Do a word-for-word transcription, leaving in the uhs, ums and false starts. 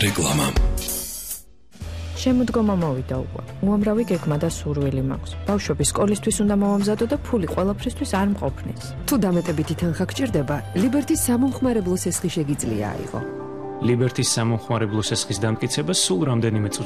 რეკლამა. შემოდგომა მოვიდა უკვე. უამრავი გეგმა და სურვილი მაქვს. ბავშვები სკოლისთვის უნდა მოვამზადო და ფული ყველაფრისთვის არ მყოფნის. თუ დამეტებითი თანხა გჭირდება, ლიბერტის სამომხმარებლო სესხი შეგიძლია აიღო. ლიბერტის სამომხმარებლო სესხის დამტკიცება სულ რამდენიმე